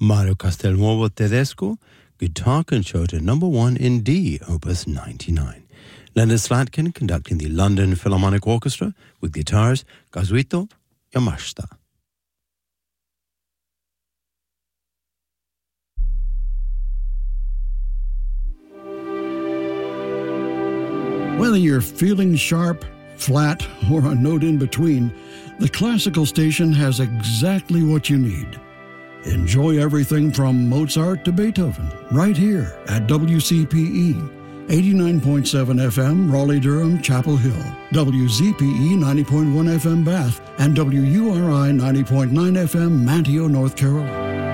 Mario Castelnuovo Tedesco, Guitar Concerto No. 1 in D, Opus 99. Leonard Slatkin conducting the London Philharmonic Orchestra with guitars Kazuhito Yamashita. Whether you're feeling sharp, flat, or a note in between, the classical station has exactly what you need. Enjoy everything from Mozart to Beethoven right here at WCPE. 89.7 FM, Raleigh-Durham, Chapel Hill, WZPE 90.1 FM, Bath, and WURI 90.9 FM, Manteo, North Carolina.